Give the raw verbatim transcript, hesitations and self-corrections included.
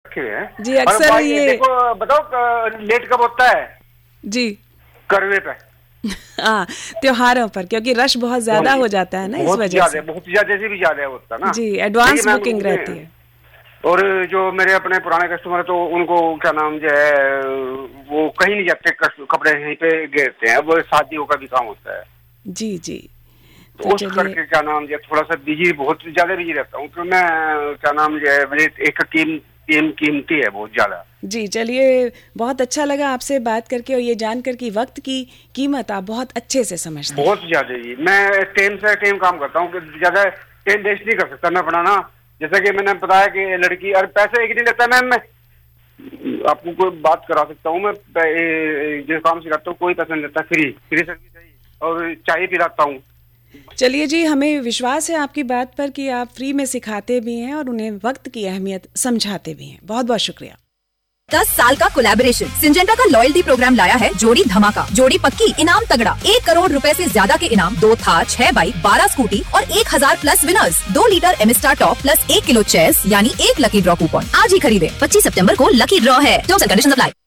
जी अक्सर ये देखो, बताओ लेट कब होता है जी? करवे पे। हाँ, त्योहारों पर, क्योंकि रश बहुत ज्यादा हो जाता है ना, इस वजह से। बहुत ज्यादा से भी ज्यादा होता है ना जी, एडवांस बुकिंग रहती है। और जो मेरे अपने पुराने कस्टमर तो उनको क्या नाम जो है वो कहीं नहीं जाते, कपड़े यहीं पे घेरते हैं। अब शादियों का भी काम होता है। जी जी, तो उस करके क्या नाम जो थोड़ा सा बिजी, बहुत ज्यादा बिजी रहता हूँ। तो मैं क्या नाम जो है मेरे एक कीम, कीम, कीमती है बहुत ज्यादा। जी, चलिए बहुत अच्छा लगा आपसे बात करके और ये जानकर कि वक्त की कीमत आप बहुत अच्छे से समझते हैं। बहुत ज्यादा जी, मैं टाइम से टाइम काम करता हूँ, ज्यादा टाइम वेस्ट नहीं कर सकता मैं अपना ना। जैसा कि मैंने बताया कि लड़की और पैसे एक नहीं लेता मैम, मैं आपको कोई बात करा सकता हूँ। मैं जो काम से करता हूँ कोई पैसा नहीं लेता, फ्री फ्री सर्विस है और चाय पिलाता हूँ। चलिए जी, हमें विश्वास है आपकी बात पर कि आप फ्री में सिखाते भी हैं और उन्हें वक्त की अहमियत समझाते भी हैं। बहुत बहुत शुक्रिया। दस साल का कोलैबोरेशन सिंजेंटा का लॉयल्टी प्रोग्राम लाया है जोड़ी धमाका। जोड़ी पक्की, इनाम तगड़ा। एक करोड़ रुपए से ज्यादा के इनाम, दो थार, छह बाइक, बारह स्कूटी और एक हजार प्लस विनर्स। दो लीटर एमिस्टा टॉप प्लस एक किलो चेस यानी एक लकी ड्रॉ कूपन। आज ही खरीदे। पच्चीस सितंबर को लकी ड्रॉ है। Terms and conditions apply.